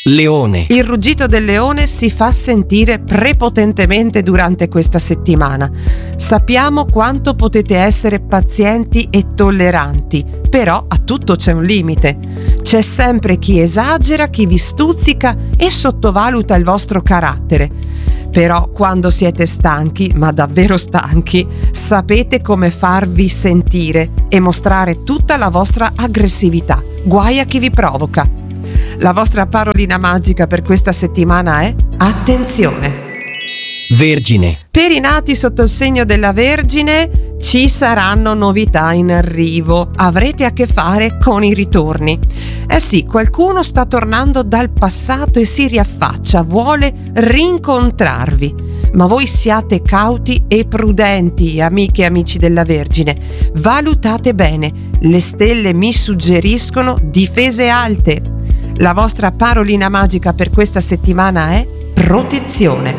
Leone. Il ruggito del leone si fa sentire prepotentemente durante questa settimana. Sappiamo quanto potete essere pazienti e tolleranti, però a tutto c'è un limite. C'è sempre chi esagera, chi vi stuzzica e sottovaluta il vostro carattere. Però quando siete stanchi, ma davvero stanchi, sapete come farvi sentire e mostrare tutta la vostra aggressività. Guai a chi vi provoca. La vostra parolina magica per questa settimana è attenzione. Vergine. Per i nati sotto il segno della Vergine ci saranno novità in arrivo. Avrete a che fare con i ritorni. Eh sì, qualcuno sta tornando dal passato e si riaffaccia, vuole rincontrarvi. Ma voi siate cauti e prudenti, amiche e amici della Vergine. Valutate bene. Le stelle mi suggeriscono difese alte. La vostra parolina magica per questa settimana è protezione.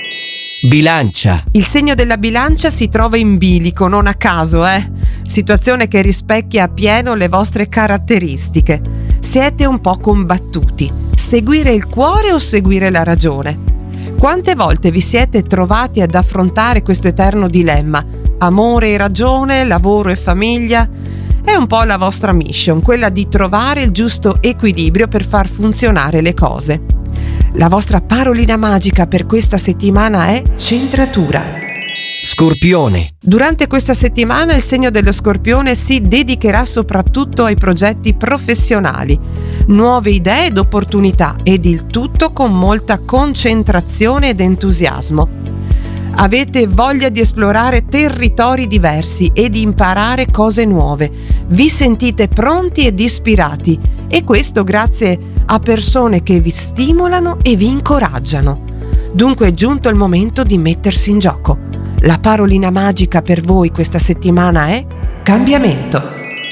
Bilancia. Il segno della Bilancia si trova in bilico, non a caso, situazione che rispecchia appieno le vostre caratteristiche. Siete un po' combattuti. Seguire il cuore o seguire la ragione? Quante volte vi siete trovati ad affrontare questo eterno dilemma? Amore e ragione, lavoro e famiglia? È un po' la vostra mission, quella di trovare il giusto equilibrio per far funzionare le cose. La vostra parolina magica per questa settimana è centratura. Scorpione. Durante questa settimana il segno dello Scorpione si dedicherà soprattutto ai progetti professionali, nuove idee ed opportunità, ed il tutto con molta concentrazione ed entusiasmo. Avete voglia di esplorare territori diversi e di imparare cose nuove. Vi sentite pronti ed ispirati, e questo grazie a persone che vi stimolano e vi incoraggiano. Dunque è giunto il momento di mettersi in gioco. La parolina magica per voi questa settimana è cambiamento.